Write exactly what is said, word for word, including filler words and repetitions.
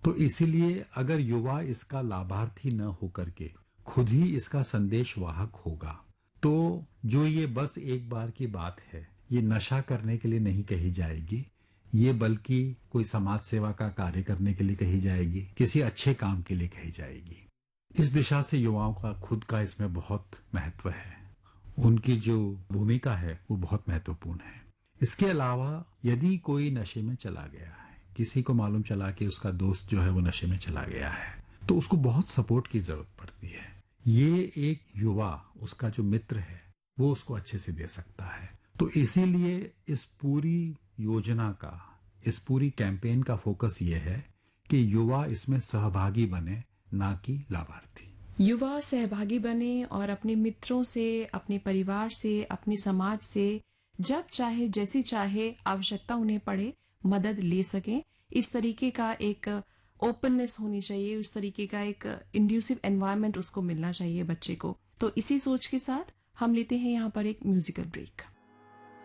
तो इसीलिए अगर युवा इसका लाभार्थी न होकर के खुद ही इसका संदेश वाहक होगा, तो जो ये बस एक बार की बात है, ये नशा करने के लिए नहीं कही जाएगी, ये बल्कि कोई समाज सेवा का कार्य करने के लिए कही जाएगी, किसी अच्छे काम के लिए कही जाएगी। इस दिशा से युवाओं का खुद का इसमें बहुत महत्व है, उनकी जो भूमिका है वो बहुत महत्वपूर्ण है। इसके अलावा यदि कोई नशे में चला गया है, किसी को मालूम चला कि उसका दोस्त जो है वो नशे में चला गया है, तो उसको बहुत सपोर्ट की जरूरत पड़ती है। ये एक युवा, उसका जो मित्र है, वो उसको अच्छे से दे सकता है। तो इसीलिए इस पूरी योजना का, इस पूरी कैंपेन का फोकस ये है कि युवा इसमें सहभागी बने, ना कि लाभार्थी। युवा सहभागी बने और अपने मित्रों से, अपने परिवार से, अपने समाज से जब चाहे, जैसी चाहे आवश्यकता उन्हें पड़े, मदद ले सकें। इस तरीके का एक ओपननेस होनी चाहिए, उस तरीके का एक इंड्यूसिव एनवायरनमेंट उसको मिलना चाहिए बच्चे को। तो इसी सोच के साथ हम लेते हैं यहाँ पर एक म्यूजिकल ब्रेक।